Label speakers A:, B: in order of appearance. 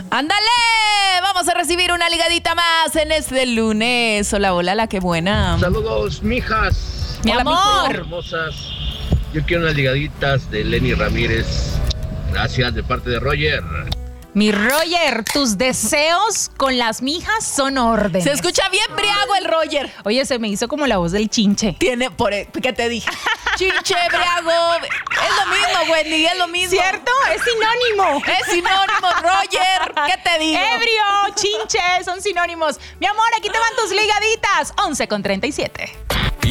A: ¡Ándale! Vamos a recibir una ligadita más en este lunes. Hola, hola, la que buena.
B: Saludos, mijas.
A: Mi
B: Hola,
A: amor.
B: Hermosas. Yo quiero unas ligaditas de Lenny Ramírez. Gracias, de parte de Roger.
C: Mi Roger, tus deseos con las mijas son órdenes.
A: Se escucha bien briago el Roger.
C: Oye, se me hizo como la voz del chinche.
A: Tiene, ¿qué te dije? Chinche, briago. Es lo mismo, Wendy, es lo mismo.
C: ¿Cierto? Es sinónimo.
A: Es sinónimo, Roger. ¿Qué te digo?
C: Ebrio, chinche, son sinónimos. Mi amor, aquí te van tus ligaditas. 11:37.